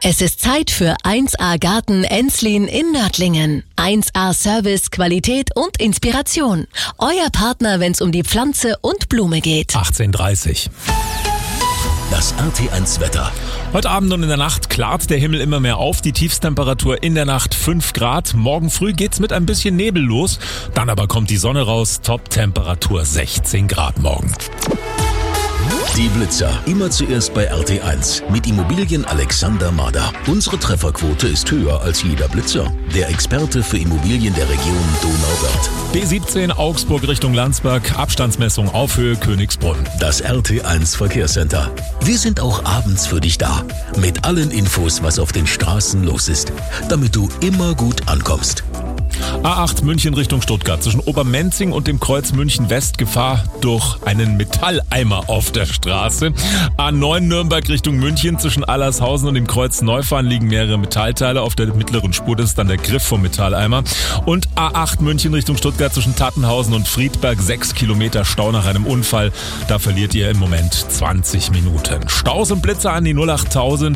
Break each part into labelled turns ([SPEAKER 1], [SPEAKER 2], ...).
[SPEAKER 1] Es ist Zeit für 1A Garten Enslin in Nördlingen. 1A Service, Qualität und Inspiration. Euer Partner, wenn es um die Pflanze und Blume geht.
[SPEAKER 2] 18:30.
[SPEAKER 3] Das RT1 Wetter.
[SPEAKER 2] Heute Abend und in der Nacht klart der Himmel immer mehr auf. Die Tiefstemperatur in der Nacht 5 Grad. Morgen früh geht's mit ein bisschen Nebel los. Dann aber kommt die Sonne raus. Top-Temperatur 16 Grad morgen.
[SPEAKER 3] Die Blitzer. Immer zuerst bei RT1. Mit Immobilien Alexander Mader. Unsere Trefferquote ist höher als jeder Blitzer. Der Experte für Immobilien der Region Donauwörth.
[SPEAKER 2] B17 Augsburg Richtung Landsberg. Abstandsmessung auf Höhe Königsbrunn.
[SPEAKER 3] Das RT1 Verkehrscenter. Wir sind auch abends für dich da. Mit allen Infos, was auf den Straßen los ist. Damit du immer gut ankommst.
[SPEAKER 2] A8 München Richtung Stuttgart. Zwischen Obermenzing und dem Kreuz München West Gefahr durch einen Metalleimer auf der Straße. A9 Nürnberg Richtung München. Zwischen Allershausen und dem Kreuz Neufahren liegen mehrere Metallteile. Auf der mittleren Spur, das ist dann der Griff vom Metalleimer. Und A8 München Richtung Stuttgart zwischen Tattenhausen und Friedberg. 6 Kilometer Stau nach einem Unfall. Da verliert ihr im Moment 20 Minuten. Staus und Blitze an die 08000.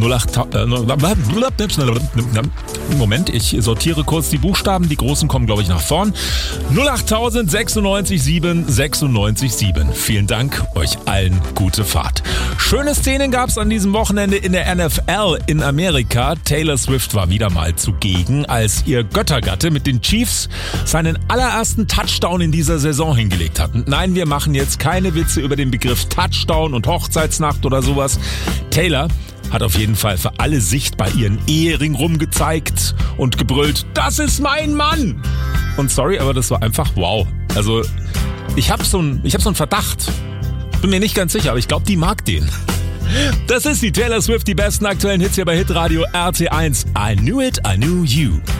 [SPEAKER 2] Moment, ich sortiere kurz die Buchstaben. Die großen kommen, glaube ich, nach vorn. 08000 96 7 96 7. Vielen Dank, euch allen gute Fahrt. Schöne Szenen gab es an diesem Wochenende in der NFL in Amerika. Taylor Swift war wieder mal zugegen, als ihr Göttergatte mit den Chiefs seinen allerersten Touchdown in dieser Saison hingelegt hat. Und nein, wir machen jetzt keine Witze über den Begriff Touchdown und Hochzeitsnacht oder sowas. Taylor hat auf jeden Fall für alle sichtbar ihren Ehering rumgezeigt und gebrüllt, das ist mein Mann! Und sorry, aber das war einfach wow. Also, ich hab so einen Verdacht. Bin mir nicht ganz sicher, aber ich glaube, die mag den. Das ist die Taylor Swift, die besten aktuellen Hits hier bei Hitradio RT1. I knew it, I knew you.